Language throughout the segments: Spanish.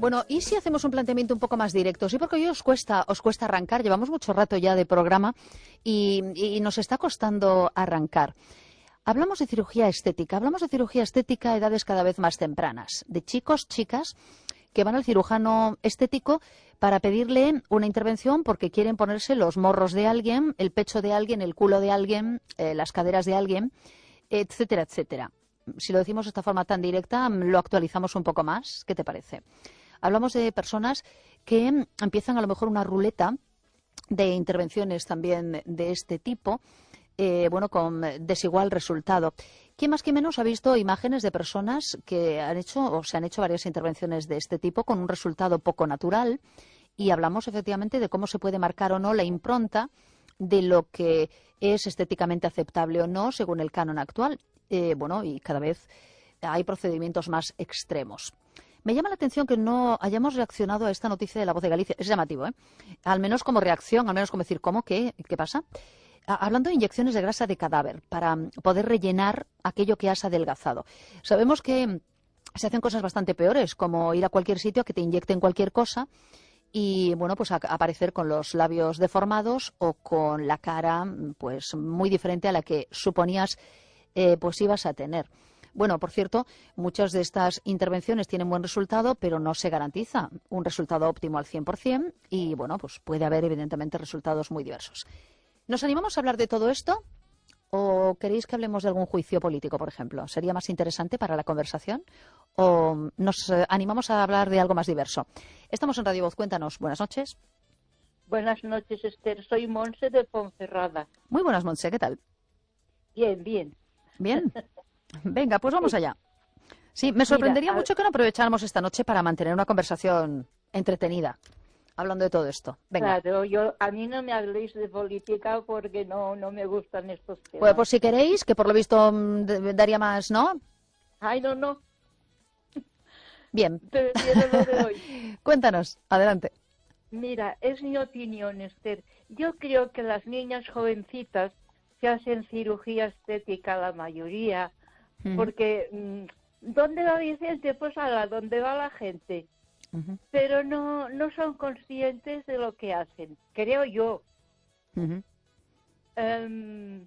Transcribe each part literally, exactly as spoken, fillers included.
Bueno, ¿y si hacemos un planteamiento un poco más directo? Sí, porque hoy os cuesta, os cuesta arrancar. Llevamos mucho rato ya de programa y, y nos está costando arrancar. Hablamos de cirugía estética. Hablamos de cirugía estética a edades cada vez más tempranas. De chicos, chicas que van al cirujano estético para pedirle una intervención porque quieren ponerse los morros de alguien, el pecho de alguien, el culo de alguien, eh, las caderas de alguien, etcétera, etcétera. Si lo decimos de esta forma tan directa, lo actualizamos un poco más. ¿Qué te parece? Hablamos de personas que empiezan a lo mejor una ruleta de intervenciones también de este tipo, eh, bueno, con desigual resultado. ¿Quién más que menos ha visto imágenes de personas que han hecho o se han hecho varias intervenciones de este tipo con un resultado poco natural? Y hablamos efectivamente de cómo se puede marcar o no la impronta de lo que es estéticamente aceptable o no según el canon actual. Eh, bueno, y cada vez hay procedimientos más extremos. Me llama la atención que no hayamos reaccionado a esta noticia de La Voz de Galicia. Es llamativo, ¿eh? Al menos como reacción, al menos como decir, ¿cómo? ¿Qué? ¿Qué pasa? Hablando de inyecciones de grasa de cadáver para poder rellenar aquello que has adelgazado. Sabemos que se hacen cosas bastante peores, como ir a cualquier sitio a que te inyecten cualquier cosa y, bueno, pues a, a aparecer con los labios deformados o con la cara, pues, muy diferente a la que suponías, eh, pues, ibas a tener. Bueno, por cierto, muchas de estas intervenciones tienen buen resultado, pero no se garantiza un resultado óptimo al cien por cien y, bueno, pues puede haber evidentemente resultados muy diversos. ¿Nos animamos a hablar de todo esto o queréis que hablemos de algún juicio político, por ejemplo? ¿Sería más interesante para la conversación? ¿O nos eh, animamos a hablar de algo más diverso? Estamos en Radio Voz, cuéntanos. Buenas noches. Buenas noches, Esther. Soy Monse de Ponferrada. Muy buenas, Monse. ¿Qué tal? Bien, bien. Bien. Venga, pues vamos Sí. allá. Sí, me sorprendería Mira, mucho que no aprovecháramos esta noche para mantener una conversación entretenida, hablando de todo esto. Venga. Claro, yo, a mí no me habléis de política porque no, no me gustan estos temas. Pues, pues si queréis, que por lo visto mm, d- daría más, ¿no? Ay, no, no. Bien. Prefiero lo de hoy. Cuéntanos, adelante. Mira, es mi opinión, Esther. Yo creo que las niñas jovencitas se hacen cirugía estética, la mayoría, Ujú, porque mm, ¿dónde va Vicente? Pues a la ¿dónde va la gente? ujú, Pero no, no son conscientes de lo que hacen, creo yo. ujú. Em,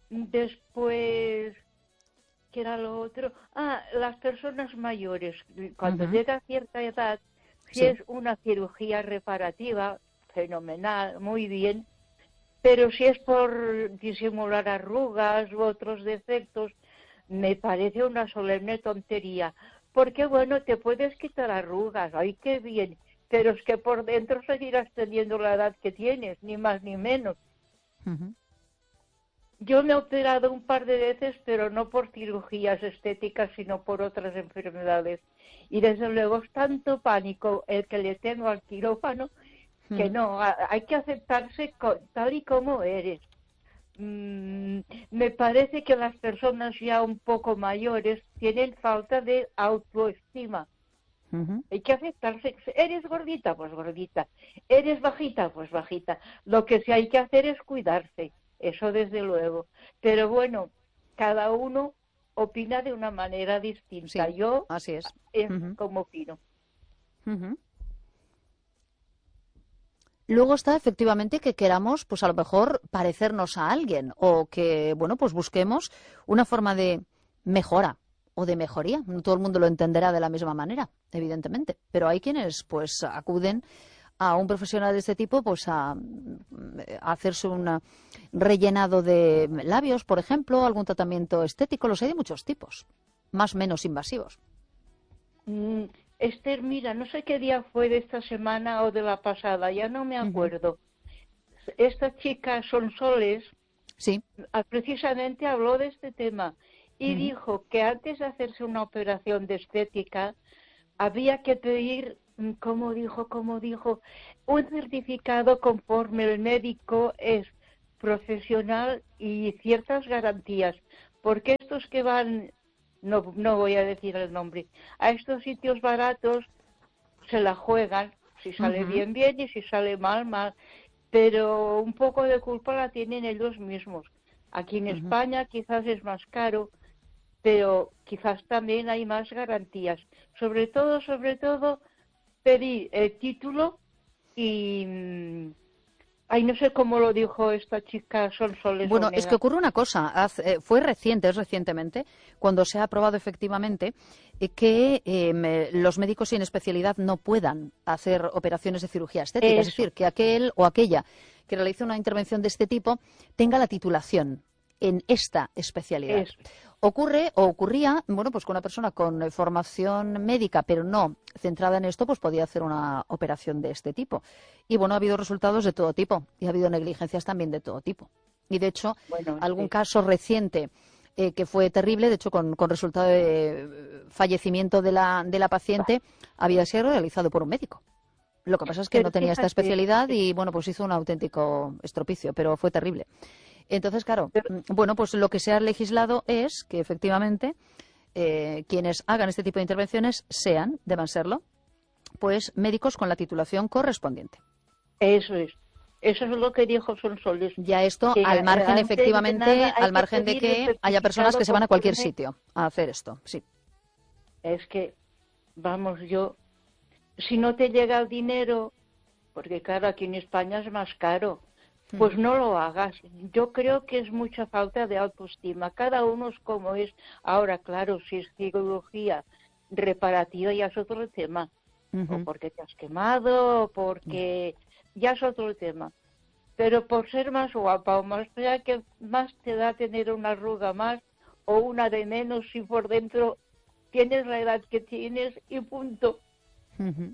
después, ¿qué era lo otro? Ah, las personas mayores, cuando Ujú. llega a cierta edad, si Sí. es una cirugía reparativa, fenomenal, muy bien, pero si es por disimular arrugas u otros defectos, me parece una solemne tontería. Porque, bueno, te puedes quitar arrugas, ¡ay, qué bien! Pero es que por dentro seguirás teniendo la edad que tienes, ni más ni menos. Ujú. Yo me he operado un par de veces, pero no por cirugías estéticas, sino por otras enfermedades. Y desde luego es tanto pánico el que le tengo al quirófano que Ujú. no, a- hay que aceptarse co- tal y como eres. Mm, me parece que las personas ya un poco mayores tienen falta de autoestima. Ujú. Hay que aceptarse. ¿Eres gordita? Pues gordita. ¿Eres bajita? Pues bajita. Lo que sí hay que hacer es cuidarse. Eso desde luego. Pero bueno, cada uno opina de una manera distinta. Sí, Yo así es. es Ujú, como opino. ujú. Luego está efectivamente que queramos, pues a lo mejor parecernos a alguien o que, bueno, pues busquemos una forma de mejora o de mejoría. No todo el mundo lo entenderá de la misma manera, evidentemente, pero hay quienes, pues, acuden a un profesional de este tipo, pues a, a hacerse un rellenado de labios, por ejemplo, algún tratamiento estético. Los hay de muchos tipos, más o menos invasivos. Mm, Esther, mira, no sé qué día fue de esta semana o de la pasada, ya no me Ujú. acuerdo. Esta chica Sonsoles Sí. ah, precisamente habló de este tema y Ujú. dijo que antes de hacerse una operación de estética había que pedir, mm, como dijo, como dijo, un certificado conforme el médico es profesional y ciertas garantías, porque estos que van, no, no voy a decir el nombre, a estos sitios baratos se la juegan, si sale Ujú. bien, bien, y si sale mal, mal, pero un poco de culpa la tienen ellos mismos. Aquí en Ujú. España quizás es más caro, pero quizás también hay más garantías. Sobre todo, sobre todo, pedí el título y... mm, ay, no sé cómo lo dijo esta chica Sonsoles Bueno, Onega. es que ocurre una cosa, hace- eh, fue reciente, es recientemente, cuando se ha aprobado efectivamente eh, que eh, me- los médicos sin especialidad no puedan hacer operaciones de cirugía estética, es Eso, decir, que aquel o aquella que realice una intervención de este tipo tenga la titulación en esta especialidad. eso. Ocurre o ocurría, bueno, pues que una persona con eh, formación médica, pero no centrada en esto, pues podía hacer una operación de este tipo. Y bueno, ha habido resultados de todo tipo y ha habido negligencias también de todo tipo. Y de hecho, Bueno, algún sí. caso reciente eh, que fue terrible, de hecho, con, con resultado de eh, fallecimiento de la, de la paciente, había sido realizado por un médico. Lo que pasa es que no Pero tenía esta fíjate, especialidad y bueno, pues hizo un auténtico estropicio, pero fue terrible. Entonces, claro, pero, mm, bueno, pues lo que se ha legislado es que efectivamente eh, quienes hagan este tipo de intervenciones sean, deban serlo, pues médicos con la titulación correspondiente. eso es. Eso es lo que dijo Sonsoles, Ya esto, que al eh, margen antes de efectivamente, nada hay al que margen de pedir el que haya personas certificado que se van a cualquier conforme. sitio a hacer esto, sí. Es que, vamos, yo, si no te llega el dinero, porque claro, aquí en España es más caro, pues Ujú. no lo hagas. Yo creo que es mucha falta de autoestima. Cada uno es como es. Ahora, claro, si es cirugía reparativa ya es otro tema. O Ujú. porque te has quemado, o Ya. porque ya es otro tema. Pero por ser más guapa o más fea, que más te da tener una arruga más o una de menos si por dentro tienes la edad que tienes y punto. Ujú.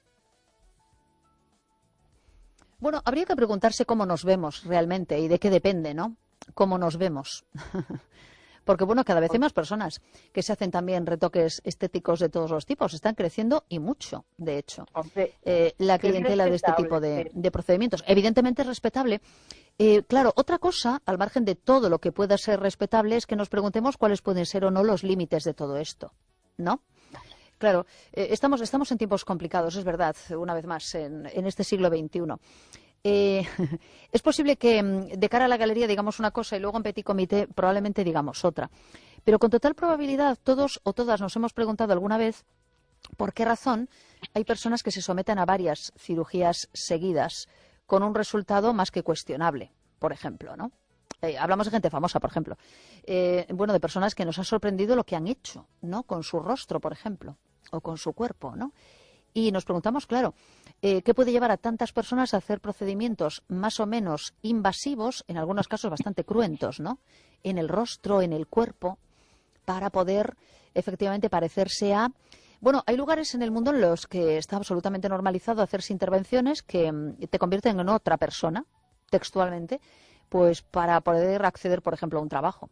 Bueno, habría que preguntarse cómo nos vemos realmente y de qué depende, ¿no? Cómo nos vemos. Porque, bueno, cada vez hay más personas que se hacen también retoques estéticos de todos los tipos. Están creciendo y mucho, de hecho, Hombre, eh, la es clientela de este tipo respetable, de, pero de procedimientos. Evidentemente es respetable. Eh, claro, otra cosa, al margen de todo lo que pueda ser respetable, es que nos preguntemos cuáles pueden ser o no los límites de todo esto, ¿no? Claro, eh, estamos, estamos en tiempos complicados, es verdad, una vez más, en, en este siglo veintiuno. Eh, es posible que mm, de cara a la galería digamos una cosa y luego en petit comité probablemente digamos otra. Pero con total probabilidad todos o todas nos hemos preguntado alguna vez por qué razón hay personas que se someten a varias cirugías seguidas con un resultado más que cuestionable, por ejemplo, ¿no? Eh, hablamos de gente famosa, por ejemplo. Eh, bueno, de personas que nos ha sorprendido lo que han hecho, ¿no? Con su rostro, por ejemplo, o con su cuerpo, ¿no? Y nos preguntamos, claro, eh, ¿qué puede llevar a tantas personas a hacer procedimientos más o menos invasivos, en algunos casos bastante cruentos, ¿no? En el rostro, en el cuerpo, para poder efectivamente parecerse a... Bueno, hay lugares en el mundo en los que está absolutamente normalizado hacerse intervenciones que mm, te convierten en otra persona, textualmente, pues para poder acceder, por ejemplo, a un trabajo.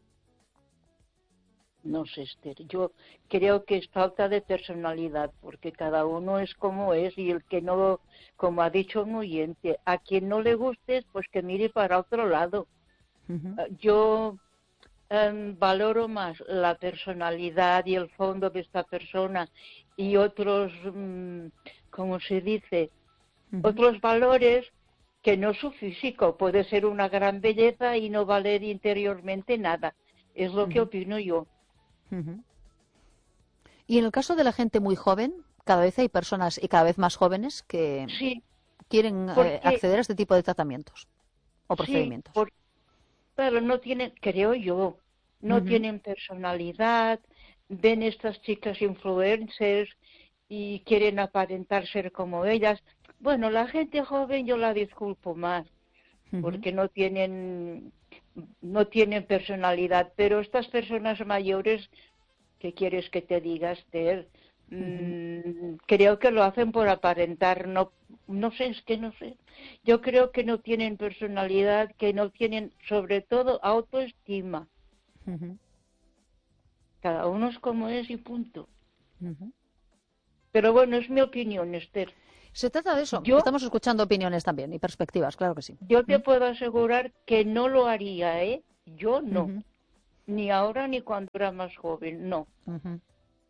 no sé, Esther. Yo creo que es falta de personalidad, porque cada uno es como es y el que no, como ha dicho un oyente, a quien no le guste, pues que mire para otro lado. Ujú. Eh, Yo em, valoro más la personalidad y el fondo de esta persona y otros, mm, ¿cómo se dice? Ujú. Otros valores que no su físico. Puede ser una gran belleza y no valer interiormente nada. Es lo que Ujú. opino yo. Ujú. Y en el caso de la gente muy joven, cada vez hay personas y cada vez más jóvenes que Sí, quieren eh, porque acceder a este tipo de tratamientos o sí, procedimientos. por, pero no tienen, creo yo, no Ujú. tienen personalidad, ven estas chicas influencers y quieren aparentar ser como ellas. Bueno, la gente joven yo la disculpo más, Ujú. porque no tienen, no tienen personalidad, pero estas personas mayores, ¿qué quieres que te diga, Esther? Ujú. Mm, creo que lo hacen por aparentar, no, no sé, es que no sé. Yo creo que no tienen personalidad, que no tienen, sobre todo, autoestima. Ujú. Cada uno es como es y punto. Ujú. Pero bueno, es mi opinión, Esther. Se trata de eso. Yo, Estamos escuchando opiniones también y perspectivas, claro que sí. yo te ¿Mm? puedo asegurar que no lo haría, ¿eh? Yo no. Ujú. Ni ahora ni cuando era más joven, no. Ujú.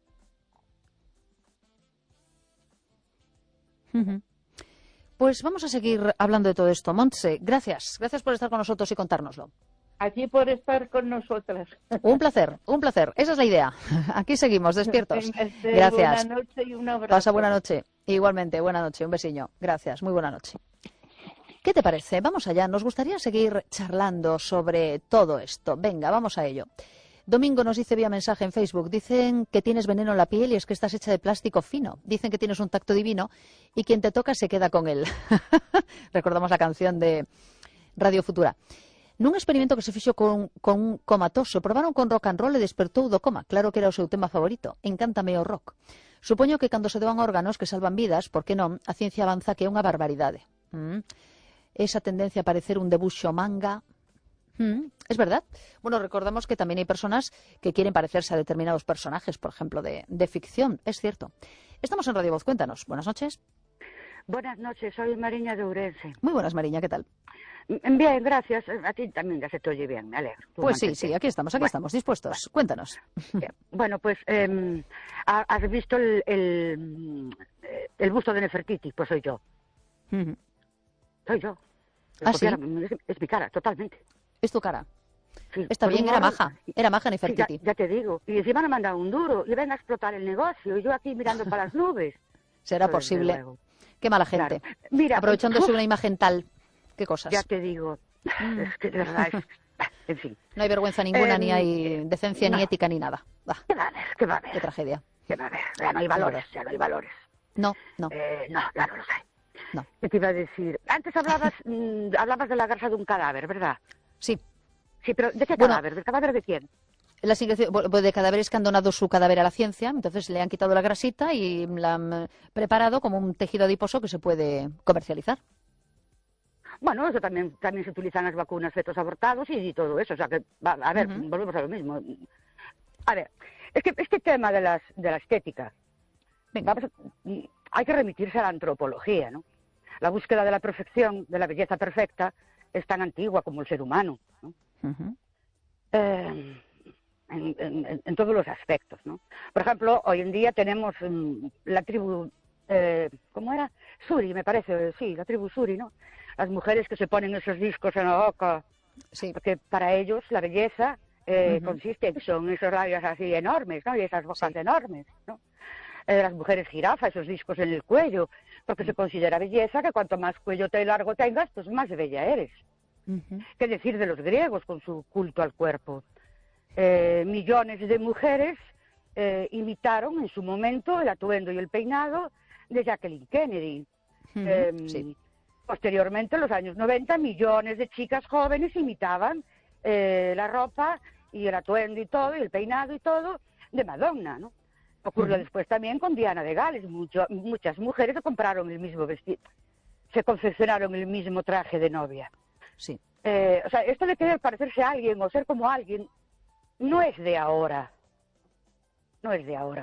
Ujú. Pues vamos a seguir hablando de todo esto. Montse, gracias. Gracias por estar con nosotros y contárnoslo. Aquí por estar con nosotras. Un placer, un placer. Esa es la idea. Aquí seguimos, despiertos. Venga, Esther, buena Gracias. noche y un Pasa abrazo. buena noche. Igualmente, buena noche, un besiño. Gracias, muy buena noche. ¿Qué te parece? Vamos allá. Nos gustaría seguir charlando sobre todo esto. Venga, vamos a ello. Domingo nos dice vía mensaje en Facebook, dicen que tienes veneno en la piel y es que estás hecha de plástico fino. Dicen que tienes un tacto divino y quien te toca se queda con él. Recordamos la canción de Radio Futura. Nun experimento que se fixo con, con un comatoso, probaron con rock and roll e despertou do coma. Claro que era o seu tema favorito. Encántame o rock. Supoño que cando se doan órganos que salvan vidas, por que non, a ciencia avanza que é unha barbaridade. Mm. Esa tendencia a parecer un debuxo manga... Mm. Es verdad. Bueno, recordamos que también hay personas que quieren parecerse a determinados personajes, por ejemplo, de, de ficción. Es cierto. Estamos en Radio Voz. Cuéntanos. Buenas noches. Buenas noches. Soy Mariña de Ourense. Muy buenas, Mariña. ¿Qué tal? Bien, gracias. A ti también ya se te oye bien, me alegro. Tú pues sí, mantente. sí, aquí estamos, aquí bueno, estamos, dispuestos. Bueno. Cuéntanos. Bueno, pues, eh, ¿has visto el, el, el busto de Nefertiti? Pues soy yo. Uh-huh. Soy yo. ¿Ah, sí? Es, es mi cara, totalmente. ¿Es tu cara? Sí. Está bien, era maja. Era maja Nefertiti. Sí, ya, ya te digo. Y encima me han mandado un duro y ven a explotar el negocio. Y yo aquí mirando para las nubes. Será pues posible. Qué mala gente. Claro. Mira, aprovechándose uf, una imagen tal. Qué cosas. Ya te digo, mm. es que de verdad es... En fin. No hay vergüenza ninguna, eh, ni hay decencia, no. ni ética, ni nada. Ah. ¿Qué va a haber? ¿Qué va a haber? Qué tragedia. ¿Qué va a haber? Ya no hay valores, ya no hay valores. No, no. Eh, no, ya no los hay. No. ¿Qué te iba a decir? Antes hablabas, mmm, hablabas de la grasa de un cadáver, ¿verdad? Sí. Sí, pero ¿de qué bueno, cadáver? ¿Del cadáver de quién? La de cadáveres que han donado su cadáver a la ciencia, entonces le han quitado la grasita y la han preparado como un tejido adiposo que se puede comercializar. Bueno, eso también también se utilizan las vacunas, fetos abortados y, y todo eso. O sea que, va, a ver, uh-huh. volvemos a lo mismo. A ver, es que este tema de, las, de la estética, vamos a, hay que remitirse a la antropología, ¿no? La búsqueda de la perfección, de la belleza perfecta, es tan antigua como el ser humano, ¿no? Uh-huh. Eh, en, en, en todos los aspectos, ¿no? Por ejemplo, hoy en día tenemos um, la tribu, eh, ¿cómo era? Suri, me parece, sí, la tribu Suri, ¿no? Las mujeres que se ponen esos discos en la boca, sí. Porque para ellos la belleza eh, uh-huh. consiste en son esos labios así enormes, ¿no? Y esas bocas sí. enormes, ¿no? Eh, las mujeres jirafa, esos discos en el cuello, porque uh-huh. se considera belleza que cuanto más cuello te largo tengas, pues más bella eres. Uh-huh. ¿Qué decir de los griegos con su culto al cuerpo? Eh, millones de mujeres eh, imitaron en su momento el atuendo y el peinado de Jacqueline Kennedy. Uh-huh. Eh, sí. Posteriormente, en los años noventa, millones de chicas jóvenes imitaban eh, la ropa y el atuendo y todo, y el peinado y todo, de Madonna, ¿no? Ocurrió uh-huh. después también con Diana de Gales. Mucho, muchas mujeres se compraron el mismo vestido, se confeccionaron el mismo traje de novia. Sí. Eh, o sea, esto de querer parecerse a alguien o ser como alguien no es de ahora. No es de ahora.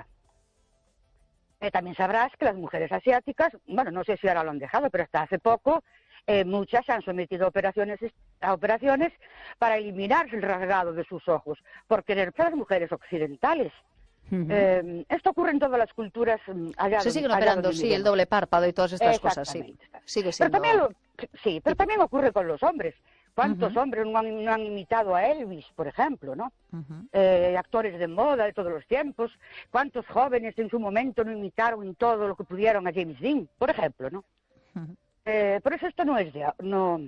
Eh, también sabrás que las mujeres asiáticas, bueno, no sé si ahora lo han dejado, pero hasta hace poco eh, muchas se han sometido a operaciones, a operaciones para eliminar el rasgado de sus ojos, por querer ser las mujeres occidentales. Uh-huh. Eh, esto ocurre en todas las culturas allá. Se siguen operando, sí, el doble párpado y todas estas cosas, sí. Sigue siendo... Pero también lo, sí, pero también ocurre con los hombres. ¿Cuántos uh-huh. hombres no han, no han imitado a Elvis, por ejemplo, ¿no? Uh-huh. Eh, actores de moda de todos los tiempos. ¿Cuántos jóvenes en su momento no imitaron en todo lo que pudieron a James Dean, por ejemplo, ¿no? Uh-huh. Eh, por eso esto no es de, no,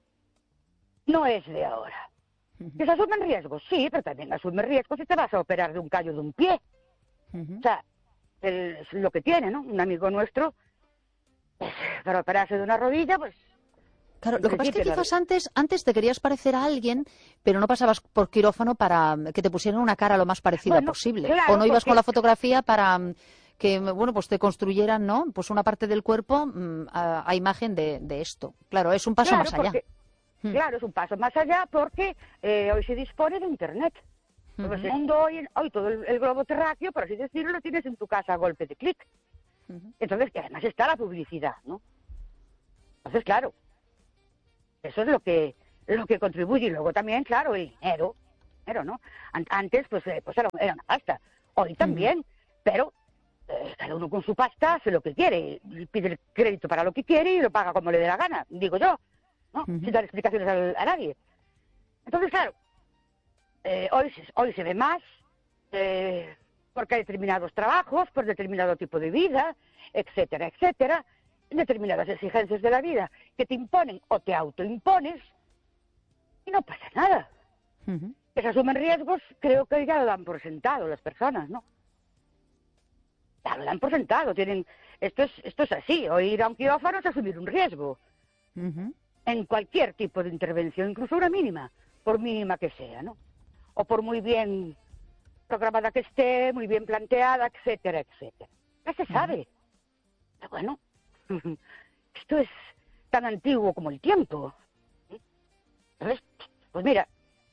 no es de ahora. Uh-huh. ¿Que se asumen riesgos? Sí, pero también asumen riesgos si te vas a operar de un callo de un pie. Uh-huh. O sea, el, es lo que tiene, ¿no? Un amigo nuestro, pues, para operarse de una rodilla, pues... Claro, lo que pasa es que quizás antes, antes te querías parecer a alguien, pero no pasabas por quirófano para que te pusieran una cara lo más parecida bueno, posible. Claro, o no ibas porque... con la fotografía para que, bueno, pues te construyeran, ¿no? Pues una parte del cuerpo mmm, a, a imagen de, de esto. Claro, es un paso claro, más allá. Porque, hmm. Claro, es un paso más allá porque eh, hoy se dispone de Internet. Uh-huh. Pues el mundo hoy, hoy todo el, el globo terráqueo, por así decirlo, lo tienes en tu casa a golpe de clic. Uh-huh. Entonces, que además está la publicidad, ¿no? Entonces, claro, eso es lo que lo que contribuye. Y luego también, claro, el dinero, dinero, ¿no? Antes, pues, eh, pues era, era una pasta. Hoy también, uh-huh. pero eh, cada uno con su pasta hace lo que quiere. Pide el crédito para lo que quiere y lo paga como le dé la gana, digo yo, ¿no? Uh-huh. Sin dar explicaciones a, a nadie. Entonces, claro, eh, hoy, hoy se ve más, eh, porque hay determinados trabajos, por determinado tipo de vida, etcétera, etcétera, determinadas exigencias de la vida que te imponen o te autoimpones y no pasa nada. Uh-huh. Que se asumen riesgos, creo que ya lo dan por sentado las personas, ¿no? Ya lo dan por sentado, tienen... Esto es, esto es así, o ir a un quirófano es asumir un riesgo. Uh-huh. En cualquier tipo de intervención, incluso una mínima, por mínima que sea, ¿no? O por muy bien programada que esté, muy bien planteada, etcétera, etcétera. Ya se sabe. Pero bueno, esto es tan antiguo como el tiempo. ¿Sabes? Pues mira,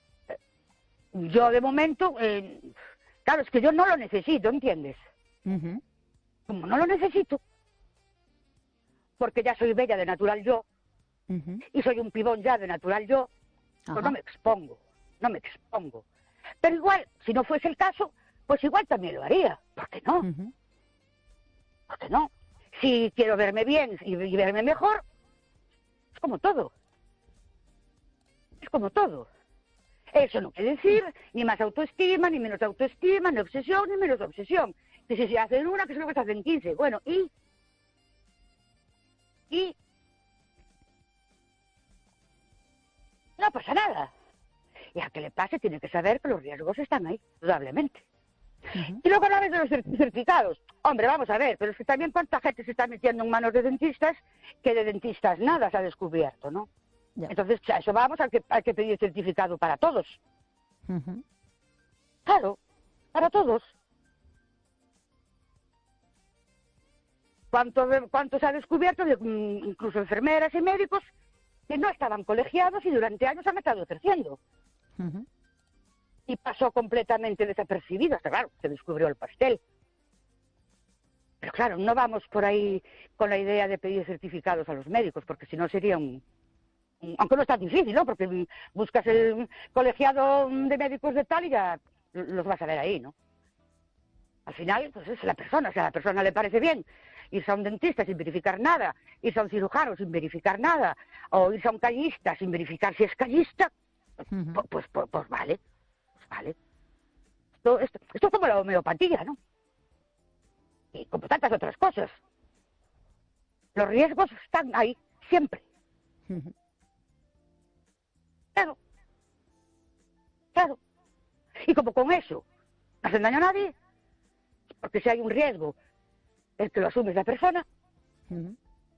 yo de momento, eh, claro, es que yo no lo necesito, ¿entiendes? Uh-huh. Como no lo necesito, porque ya soy bella de natural yo, uh-huh. y soy un pibón ya de natural yo, pues Ajá. no me expongo, no me expongo. Pero igual, si no fuese el caso, pues igual también lo haría. ¿Por qué no? Uh-huh. ¿Por qué no? Si quiero verme bien y, y verme mejor, es como todo. Es como todo. Eso no quiere decir ni más autoestima, ni menos autoestima, ni obsesión, ni menos obsesión. Que si se hacen una, que solo que se hacen quince. Bueno, ¿y? ¿Y? No pasa nada. Y a que le pase tiene que saber que los riesgos están ahí, indudablemente. Uh-huh. Y luego hablamos de los certificados. Hombre, vamos a ver, pero es que también cuánta gente se está metiendo en manos de dentistas que de dentistas nada se ha descubierto, ¿no? Ya. Entonces, a eso vamos, hay que, hay que pedir certificado para todos. Uh-huh. Claro, para todos. ¿Cuánto, cuánto se ha descubierto de mm, incluso enfermeras y médicos que no estaban colegiados y durante años han estado ejerciendo? Uh-huh. Y pasó completamente desapercibido, hasta claro, se descubrió el pastel. Pero claro, no vamos por ahí con la idea de pedir certificados a los médicos, porque si no sería un... un aunque no es tan difícil, ¿no? Porque buscas el colegiado de médicos de tal y ya los vas a ver ahí, ¿no? Al final, pues es la persona, o sea, a la persona le parece bien irse a un dentista sin verificar nada, irse a un cirujano sin verificar nada, o irse a un callista sin verificar si es callista, pues, Uh-huh. pues, pues, pues, pues vale, pues vale. Esto, esto, esto es como la homeopatía, ¿no? Y como tantas otras cosas. Los riesgos están ahí, siempre. Uh-huh. Claro. Claro. Y como con eso no hacen daño a nadie, porque si hay un riesgo, el que lo asume es la persona, Uh-huh.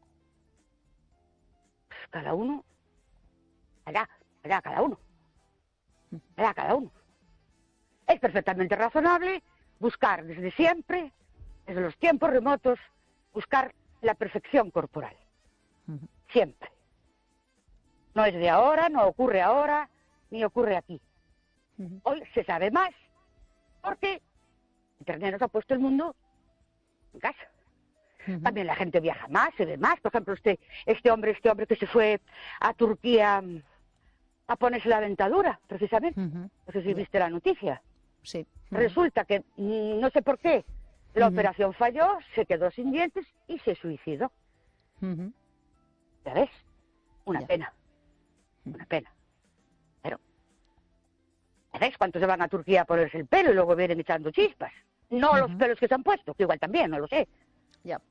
pues cada uno, allá, allá cada uno, allá cada uno. Es perfectamente razonable buscar desde siempre, desde los tiempos remotos, buscar la perfección corporal. Uh-huh. Siempre. No es de ahora, no ocurre ahora, ni ocurre aquí. Uh-huh. Hoy se sabe más, porque Internet nos ha puesto el mundo en casa. Uh-huh. También la gente viaja más, se ve más. Por ejemplo, este, este hombre, este hombre que se fue a Turquía a ponerse la dentadura, precisamente. Uh-huh. No sé si viste la noticia. Sí. Uh-huh. Resulta que, mm, no sé por qué, la Uh-huh. operación falló, se quedó sin dientes y se suicidó. Uh-huh. ¿Ya ves? Una Ya. pena. Una pena. Pero, ¿ya ves cuántos se van a Turquía a ponerse el pelo y luego vienen echando chispas? No los Ujú. pelos que se han puesto, que igual también, no lo sé. Ya.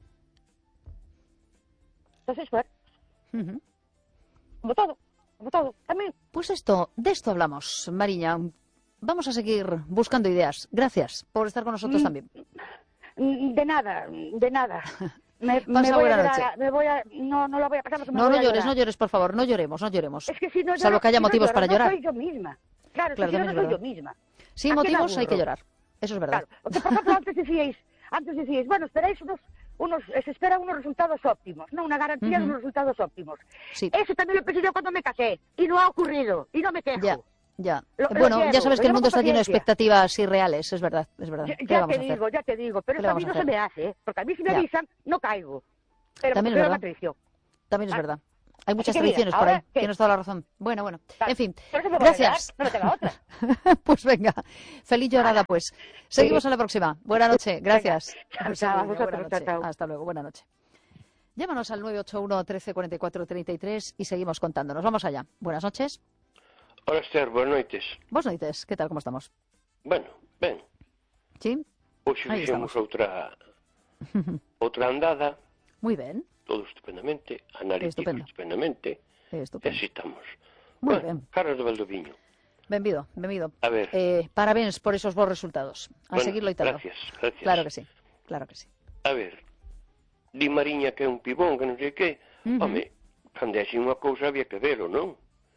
Entonces, bueno, Uh-huh. como todo, como todo. También, Pues esto, de esto hablamos, Mariña. Vamos a seguir buscando ideas. Gracias por estar con nosotros Mm. también. mm, de nada, de nada. Me, Pasa me voy buena a llorar, noche. a- me voy a, no, no la voy a pasar porque me No, voy no a llores, llorar. no llores, por favor. No lloremos, no lloremos. Es que si no lloro, Salvo que haya si no motivos lloro, para no llorar. soy yo misma. Claro, Claro, es que si también no, es no soy yo verdad. misma. Sin ¿A qué me motivos hay que aburro? llorar. Eso es verdad. Claro, porque por ejemplo antes decíais, antes decíais, bueno, esperáis unos, unos, se esperan unos resultados óptimos, ¿no? Una garantía de Ujú. unos resultados óptimos. Sí. Eso también lo pensé yo cuando me casé, y no ha ocurrido, y no me quejo. Ya, ya. Lo- lo Bueno, llevo, ya sabes lo que el llevo mundo con está lleno de paciencia. expectativas irreales, es verdad, es verdad. Ya, ¿Qué ya vamos te a hacer? digo, ya te digo, pero ¿Qué eso le a mí vamos no a se me hacer? hace, ¿eh? Porque a mí si me Ya. avisan, no caigo. Pero También porque es soy una verdad. traición. También es Ah. verdad. Hay muchas que mira, tradiciones por ahora, ahí. ¿qué? Tienes toda la razón. Bueno, bueno. Claro, En fin, por eso me voy a llorar, gracias. no me queda otra. Pues venga, feliz llorada pues. Seguimos Sí. a la próxima. Buena noche, gracias. Chao, Un chao, a saludo, vosotros, buena chao, noche. chao. Hasta luego, buena noche. Llámanos al nueve ocho uno, trece, cuarenta y cuatro, treinta y tres y seguimos contándonos. Vamos allá. Buenas noches. Hola, Esther, boas noites. Vos noites, ¿qué tal? ¿Cómo estamos? Bueno, ben, Sí? Hoxe Aí fixemos estamos. outra outra andada, Moi ben, todo estupendamente, analítico Estupendo. estupendamente, e estupendo. así estamos. Moi Bueno, ben. Carlos de Valdoviño. Benvido, benvido. A ver. Eh, parabéns por esos bons resultados. A Bueno, seguir loitando. gracias, gracias. Claro que sí, claro que sí. A ver, di Mariña que é un pibón, que non sei que. Uh -huh. Home, cando é así unha cousa había que ver, ou non?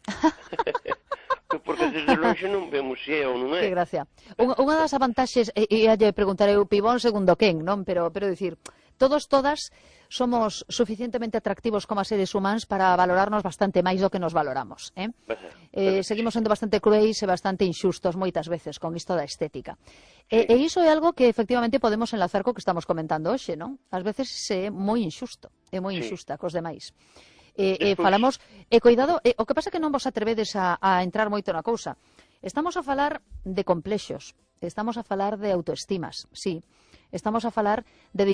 Porque desde longe non vemos se é ou non é. Que gracia. Unha, unha das avantaxes, e, e lle preguntarei o pibón segundo quen, non? Pero, pero dicir, todos, todas, somos suficientemente atractivos como seres humanos para valorarnos bastante máis do que nos valoramos, eh? eh seguimos sendo bastante cruéis e bastante inxustos moitas veces con isto da estética. Sí. E, e iso é algo que efectivamente podemos enlazar co que estamos comentando hoxe, non? Ás veces é moi inxusto, é moi Sí. inxusta cos demais. E, e Despois... falamos, e coidado, e, o que pasa é que non vos atrevedes a, a entrar moito na cousa. Estamos a falar de complexos, estamos a falar de autoestimas, sí. Estamos a falar de